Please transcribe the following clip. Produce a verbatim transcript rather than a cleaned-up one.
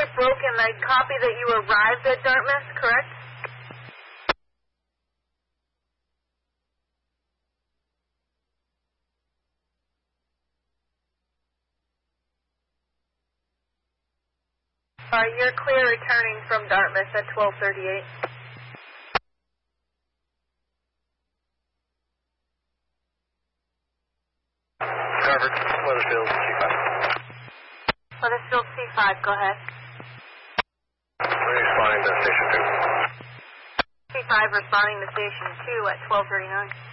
traffic broke, and I copy that you arrived at Dartmouth, correct? Uh, you're clear returning from Dartmouth at twelve thirty-eight. Covered. Weathersfield C five. Weathersfield C five, go ahead. Responding to station two. C five responding to station two at twelve thirty-nine.